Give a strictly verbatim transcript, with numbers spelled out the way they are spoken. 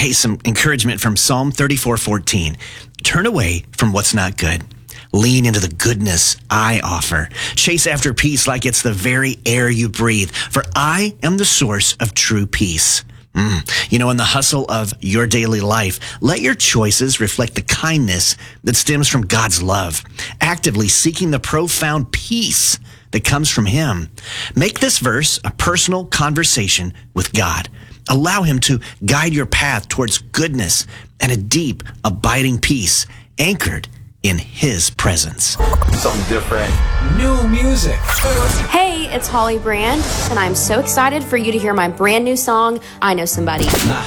Hey, some encouragement from Psalm thirty-four fourteen. Turn away from what's not good. Lean into the goodness I offer. Chase after peace like it's the very air you breathe, for I am the source of true peace. Mm. You know, in the hustle of your daily life, let your choices reflect the kindness that stems from God's love, actively seeking the profound peace that comes from Him. Make this verse a personal conversation with God. Allow Him to guide your path towards goodness and a deep, abiding peace anchored in His presence. Something different. New music. Hey, it's Holly Brand, and I'm so excited for you to hear my brand new song, I Know Somebody.